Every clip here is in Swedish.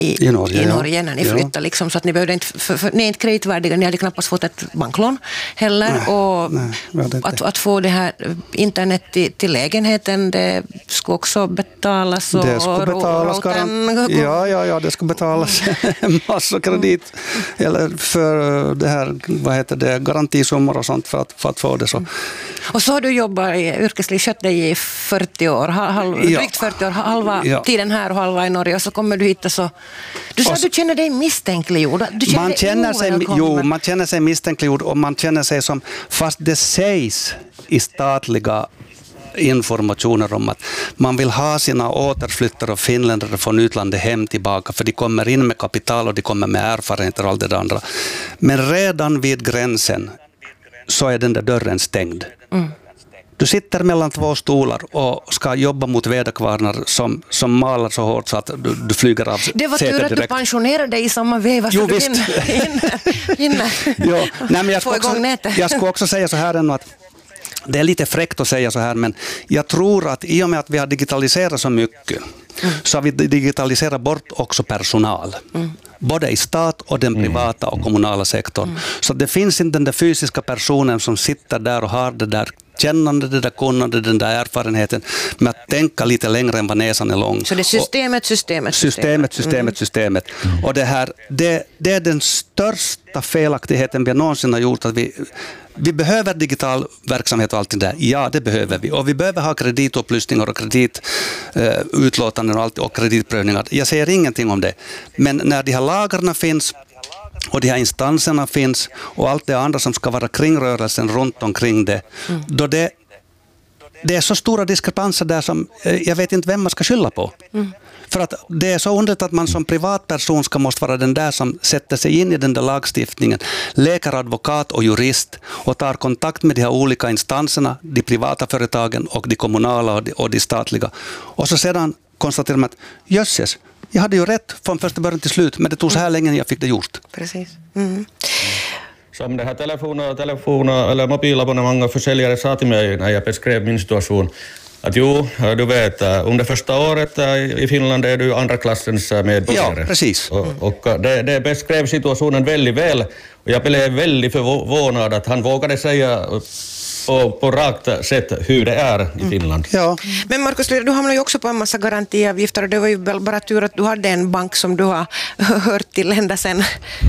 i Norge när ni flyttade. Liksom, så att ni behövde inte, ni är inte kreditvärdiga, ni hade knappast fått ett banklån heller. Att få det här internet till lägenheten, det ska också betalas. Och det ska betalas, det ska betalas massa kredit eller för det här, garantisummor och sånt för att få det så. Och så har du jobbat i yrkesliv, skött dig i 40 år, drygt 40 år, halva tiden här och halva i Norge, och så kommer du hit och så... Du sa att du känner dig misstänkliggjord. Man känner sig misstänkliggjord och man känner sig som, fast det sägs i statliga informationer om att man vill ha sina återflyttare och finländare från utlandet hem tillbaka, för de kommer in med kapital och de kommer med erfarenheter och allt det andra. Men redan vid gränsen så är den där dörren stängd. Du sitter mellan två stolar och ska jobba mot väderkvarnar som malar så hårt så att du flyger av sätet direkt. Det var tur att du pensionerade dig i samma veva. Jo, visst. Jag ska också säga så här ännu att det är lite fräckt att säga så här, men jag tror att i och med att vi har digitaliserat så mycket så har vi digitaliserat bort också personal. Både i stat och den privata och kommunala sektorn. Så det finns inte den där fysiska personen som sitter där och har det där kännande, det där kunnande, den där erfarenheten med att tänka lite längre än vad näsan är lång. Så det är systemet. Och det är den största felaktigheten vi någonsin har gjort, att vi behöver digital verksamhet och allt det där. Ja, det behöver vi. Och vi behöver ha kreditupplysningar och kreditutlåtanden och kreditprövningar. Jag säger ingenting om det. Men när de här lagarna finns och de här instanserna finns och allt det andra som ska vara kringrörelsen runt omkring det, då det är så stora diskrepanser där som jag vet inte vem man ska skylla på. För att det är så underligt att man som privatperson måste vara den där som sätter sig in i den där lagstiftningen, läkare, advokat och jurist och tar kontakt med de här olika instanserna, de privata företagen och de kommunala och de statliga. Och så sedan konstaterar man att jösses, jag hade ju rätt från första början till slut, men det tog så här länge jag fick det gjort. Precis. Som det här telefon eller mobilabonnemang och försäljare sa till mig när jag beskrev min situation, att jo, du vet, under första året i Finland är du andra klassens medborgare. Ja, precis. Och det beskrev situationen väldigt väl. Och jag blev väldigt förvånad att han vågade säga på rakt sätt hur det är i Finland. Ja. Men Markus, du hamnar ju också på en massa garantiavgifter, och det var ju väl bara tur att du hade en bank som du har hört till ända sen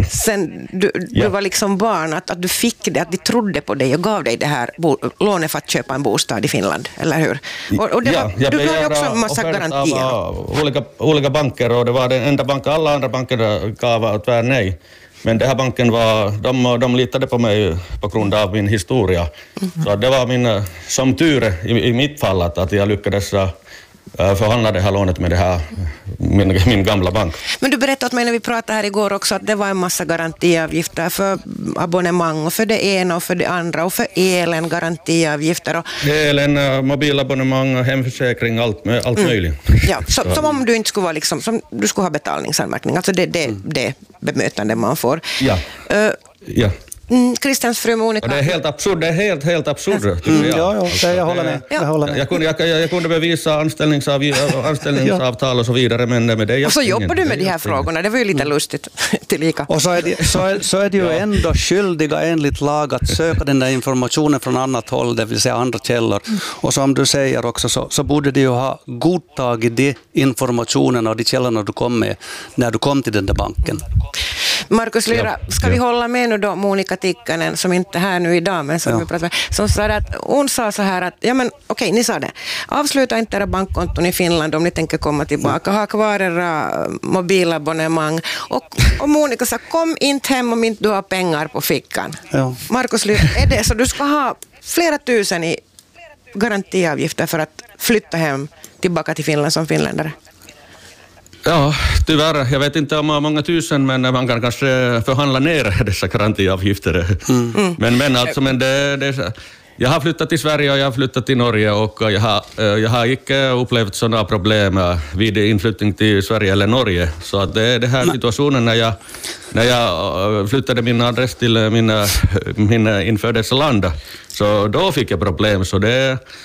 du var liksom barn, att du fick det, att de trodde på dig och gav dig det här lånet för att köpa en bostad i Finland, eller hur? Och det var, du har ju också en massa garantier. Av olika banker, och det var den enda banken, alla andra banker gav tyvärr nej. Men den här banken de litade på mig på grund av min historia. Så det var min som tur i mitt fall att jag lyckades förhandla det här lånet med det här, min gamla bank. Men du berättade åt mig när vi pratade här igår också att det var en massa garantiavgifter för abonnemang och för det ena och för det andra och för elen garantiavgifter. Elen, mobilabonnemang, hemförsäkring, allt möjligt. Ja, som om du inte skulle vara liksom, som du skulle ha betalningsanmärkning. Alltså det bemötande man får. Ja. Ja. Kristians fru Monica. Det är helt absurd, jag håller med. Jag kunde bevisa anställningsavtal och så vidare, men med det... Och så jobbar du med de här frågorna, det var ju lite lustigt tillika. Och så är det ju ändå skyldiga enligt lag att söka den där informationen från annat håll, det vill säga andra källor. Och som du säger också, så borde du ju ha godtagit de informationen och de källorna du kom med när du kom till den där banken. Markus Lyra, ska vi hålla med nu då Monica Tikkanen, som inte är här nu idag, men som vi pratar med, som sa att hon sa så här att, ja men okej, ni sa det. Avsluta inte era bankkonton i Finland om ni tänker komma tillbaka. Ha kvar era mobilabonnemang. Och Monica sa, kom inte hem om inte du har pengar på fickan. Ja. Markus Lyra, är det så du ska ha flera tusen i garantiavgifter för att flytta hem tillbaka till Finland som finländare? Ja, tyvärr. Jag vet inte om många tusen, men man kan kanske förhandla ner dessa garantiavgifter. Men jag har flyttat till Sverige och jag har flyttat till Norge, och jag har inte upplevt sådana problem vid inflyttning till Sverige eller Norge. Så att det är den här situationen när jag flyttade min adress till min infödelseland, så då fick jag problem. Så det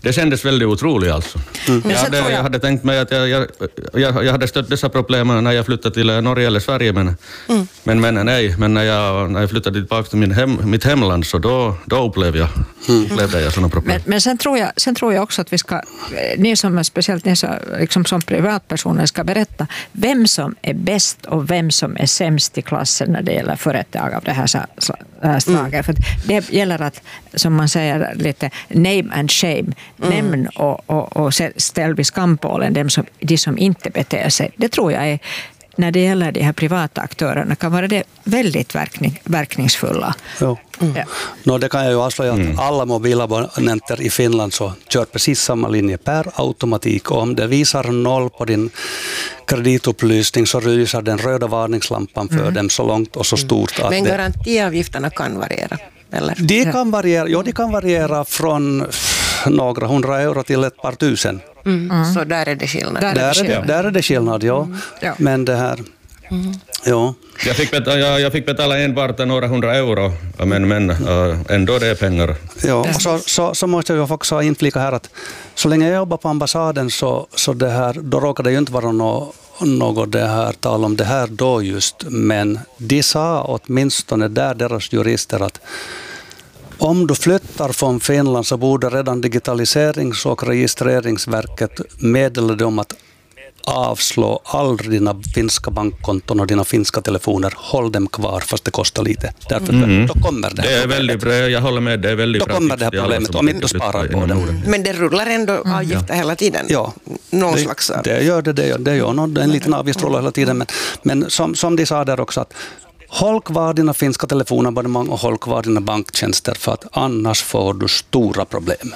det kändes väldigt otroligt alltså. Jag hade tänkt mig att jag hade stött dessa problem när jag flyttade till Norge eller Sverige, men nej. Men när jag flyttade tillbaka till mitt hemland, så då upplevde jag sådana problem. Men sen tror jag också att vi ska, ni som speciellt ni liksom som privatpersoner ska berätta vem som är bäst och vem som är sämst i klassen när det gäller företag av det här slaget. För det gäller att, som man säger lite, name and shame. Nämn och ställ vid skampålen de som inte beter sig. Det tror jag är, när det gäller de här privata aktörerna, kan vara det väldigt verkningsfulla. Ja. Det kan jag ju avslöja att alla mobilabonnenter i Finland så kör precis samma linje per automatik. Och om det visar 0 på din kreditupplysning så lyser den röda varningslampan för dem så långt och så stort. Att men garantiavgifterna kan variera? Eller? De kan variera från några 100 euro till ett par tusen. Så där är det skillnad. Där är det skillnad, ja. Men det här... Ja. Jag fick betala enbart några 100 euro, men ändå det är pengar. Ja, och så måste jag också inflika här att så länge jag jobbar på ambassaden så det här, då råkar det ju inte vara något det här tal om det här då just, men de sa åtminstone där deras jurister att om du flyttar från Finland så borde redan digitaliserings- och registreringsverket meddela dem att avslå aldrig dina finska bankkonton och dina finska telefoner. Håll dem kvar fast det kostar lite. Därför då kommer det. Det är väldigt bra, jag håller med. Det är väldigt då bra. Då kommer det här problemet om inte du sparar på dem. Men det rullar ändå avgifter hela tiden? Ja. Någon slags... Det gör en liten avgift rullar hela tiden. Men som de sa där också att håll kvar dina finska telefonabonnemang och håll kvar dina banktjänster för att annars får du stora problem.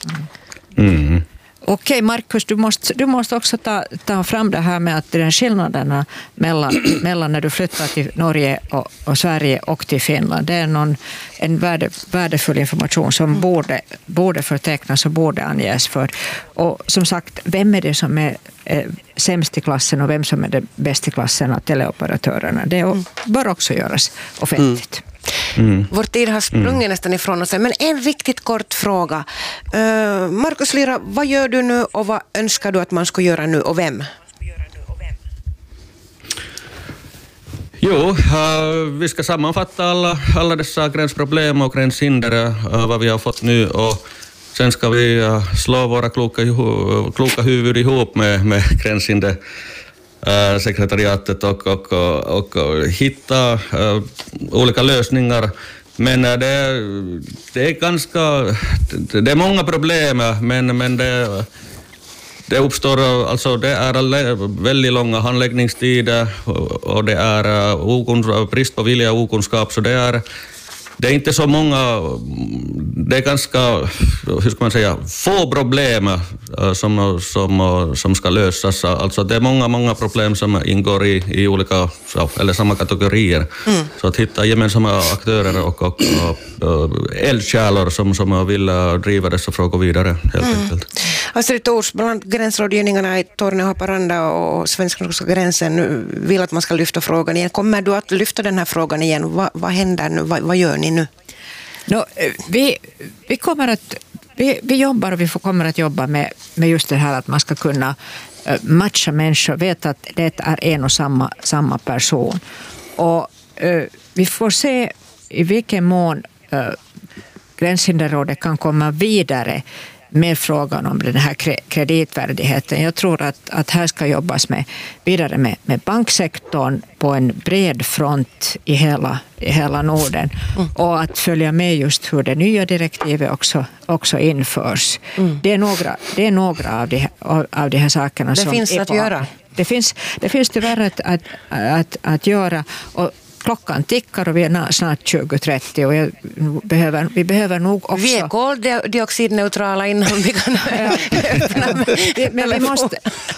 Okej, Markus, du måste också ta fram det här med att den skillnaderna mellan när du flyttar till Norge och Sverige och till Finland. Det är en värdefull information som borde förtecknas och borde anges för. Och som sagt, vem är det som är sämst i klassen och vem som är det bäst i klassen av teleoperatörerna? Det bör också göras offentligt. Vår tid har sprungit nästan ifrån oss, men en riktigt kort fråga. Markus Lyra, vad gör du nu och vad önskar du att man ska göra nu och vem? Jo, vi ska sammanfatta alla dessa gränsproblem och gränshinder, vad vi har fått nu, och sen ska vi slå våra kloka huvud ihop med gränshinder sekretariatet och hitta olika lösningar. Men det är många problem, men det uppstår, alltså det är väldigt långa handläggningstider och det är brist på vilja och okunskap, så det är inte så många, det är ganska, hur ska man säga, få problem som ska lösas. Alltså det är många problem som ingår i olika, eller samma kategorier. Så att hitta gemensamma aktörer och eldsjälar som vill driva dessa frågor vidare, helt enkelt. Astrid Thors, bland gränsrådgivningarna i Torneå, Haparanda och svensk-norska gränsen vill att man ska lyfta frågan igen. Kommer du att lyfta den här frågan igen? Vad händer nu? Vad gör ni nu? Vi kommer att vi jobbar och vi kommer att jobba med just det här att man ska kunna matcha människor, veta att det är en och samma person. Och vi får se i vilken mån Gränshinderrådet kan komma vidare med frågan om den här kreditvärdigheten. Jag tror att här ska jobbas vidare med banksektorn på en bred front i hela Norden och att följa med just hur det nya direktivet också införs. Det är några av de här sakerna som finns att göra. Det finns tyvärr att göra, och klockan tickar och vi är snart 2030 och vi behöver nog också... Vi är koldioxidneutrala innan vi kan öppna. Men vi måste...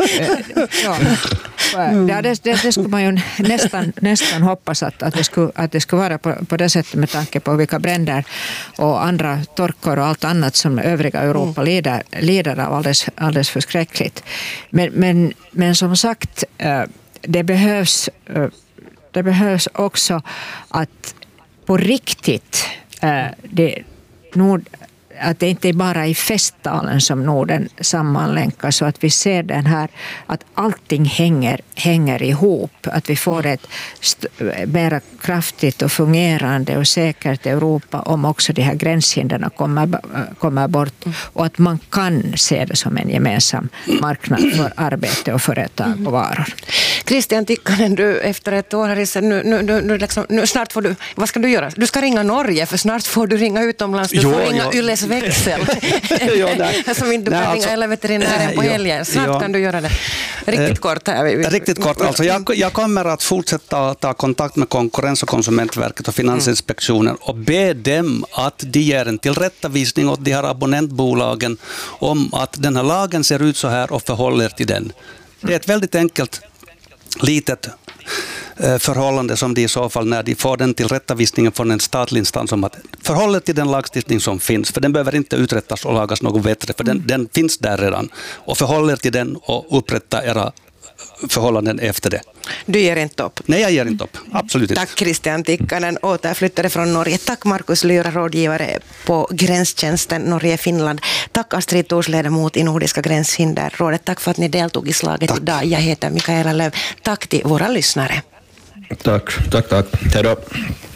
Det skulle man ju nästan hoppas att det skulle vara på det sättet med tanke på vilka bränder och andra torkor och allt annat som övriga Europa lider av alldeles förskräckligt. Men som sagt, det behövs också att på riktigt att det inte är bara i festtalen som Norden sammanlänkas, så att vi ser den här att allting hänger ihop, att vi får ett mer kraftigt och fungerande och säkert Europa om också de här gränshindren kommer bort, och att man kan se det som en gemensam marknad för arbete och företag och varor. Christian Tikkanen, du efter ett år här nu snart får du, vad ska du göra? Du ska ringa Norge, för snart får du ringa utomlands. Du får ringa Ylles växel. Som inte kan ringa eller veterinären på helgen. Snart kan du göra det. Riktigt kort här. Riktigt kort. Alltså jag kommer att fortsätta ta kontakt med Konkurrens- och konsumentverket och Finansinspektionen och be dem att de ger en tillrättavisning åt de här abonnentbolagen om att den här lagen ser ut så här och förhåller till den. Det är ett väldigt enkelt litet förhållande som de i så fall, när de får den tillrättavisningen från en statlig instans om att förhåller till den lagstiftning som finns, för den behöver inte uträttas och lagas något bättre, för den finns där redan, och förhåller till den och upprätta era förhållanden efter det. Du ger inte upp? Nej, jag ger inte upp. Absolut inte. Tack Christian Tikkanen, återflyttare från Norge. Tack Markus Lyra, rådgivare på Gränstjänsten Norge-Finland. Tack Astrid Thors, ledamot i Nordiska gränshinderrådet. Tack för att ni deltog i slaget idag. Jag heter Mikaela Löv. Tack till våra lyssnare. Tack. Hej då.